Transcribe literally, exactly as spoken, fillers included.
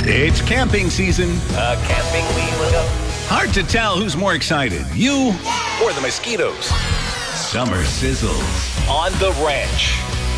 It's camping season. Uh, camping we will go. Hard to tell who's more excited, you Or the mosquitoes. Summer sizzles. On the ranch.